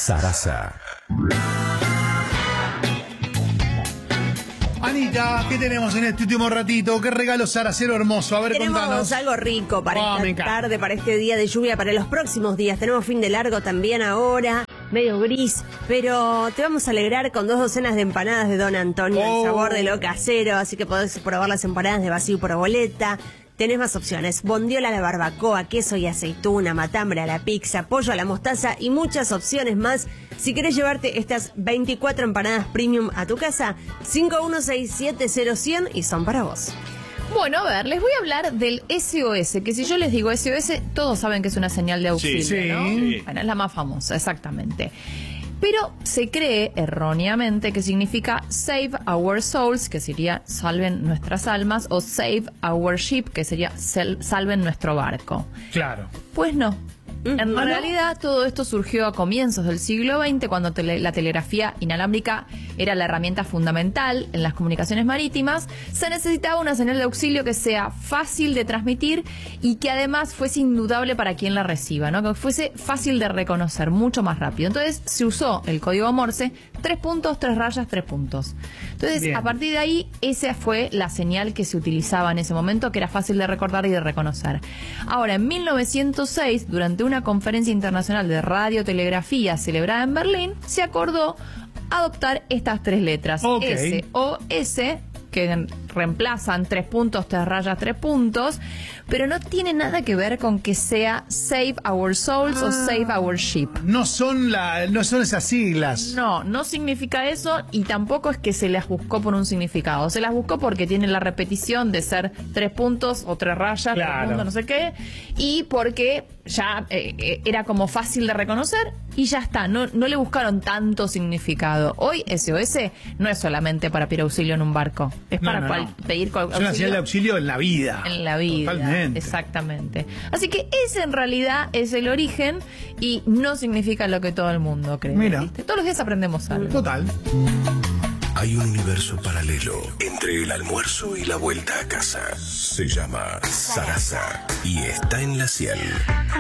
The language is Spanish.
Sarasa. Anita, ¿qué tenemos en este último ratito? ¿Qué regalo saracero hermoso? A ver, tenemos contanos. algo rico para me esta encanta. tarde, para este día de lluvia, para los próximos días. Tenemos fin de largo también ahora, medio gris, pero te vamos a alegrar con 2 docenas de empanadas de Don Antonio, el sabor de lo casero, así que podés probar las empanadas de vacío por boleta. Tenés más opciones: bondiola a la barbacoa, queso y aceituna, matambre a la pizza, pollo a la mostaza y muchas opciones más. Si querés llevarte estas 24 empanadas premium a tu casa, 51670100 y son para vos. Bueno, a ver, les voy a hablar del SOS, que si yo les digo SOS, todos saben que es una señal de auxilio, Sí. ¿no? Sí. Bueno, es la más famosa, exactamente. Pero se cree erróneamente que significa Save Our Souls, que sería salven nuestras almas, o Save Our Ship, que sería salven nuestro barco. Claro. Pues no. En realidad todo esto surgió a comienzos del siglo XX, cuando la telegrafía inalámbrica era la herramienta fundamental en las comunicaciones marítimas. Se necesitaba una señal de auxilio que sea fácil de transmitir y que además fuese indudable para quien la reciba, ¿no? Que fuese fácil de reconocer, mucho más rápido. Entonces se usó el código Morse, 3 puntos, 3 rayas, 3 puntos. Entonces, Bien. a partir de ahí, esa fue la señal que se utilizaba en ese momento, que era fácil de recordar y de reconocer. Ahora, en 1906, durante una conferencia internacional de radiotelegrafía celebrada en Berlín, se acordó adoptar estas 3 letras. Ok. SOS, que reemplazan 3 puntos, 3 rayas, 3 puntos, pero no tiene nada que ver con que sea Save Our Souls o Save Our Ship. No son esas siglas. No significa eso, y tampoco es que se las buscó por un significado. Se las buscó porque tiene la repetición de ser 3 puntos o 3 rayas, Claro. 3 puntos, no sé qué, y porque ya era como fácil de reconocer y ya está. No le buscaron tanto significado. Hoy SOS no es solamente para pedir auxilio en un barco, es para pedir Es una señal de auxilio auxilio en la vida. en la vida. Totalmente. Exactamente. Así que ese en realidad es el origen y no significa lo que todo el mundo cree. Mira. ¿Viste? Todos los días aprendemos algo. Total. Hay un universo paralelo entre el almuerzo y la vuelta a casa. Se llama Sarasa y está en la Ciel.